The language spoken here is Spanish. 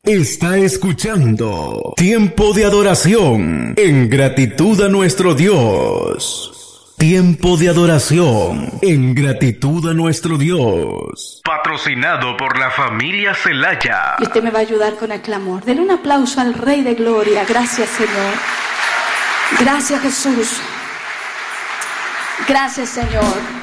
Está escuchando Tiempo de Adoración en gratitud a nuestro Dios. Tiempo de adoración en gratitud a nuestro Dios. Patrocinado por la familia Celaya. Y usted me va a ayudar con el clamor. Denle un aplauso al Rey de Gloria. Gracias, Señor. Gracias, Jesús. Gracias, Señor.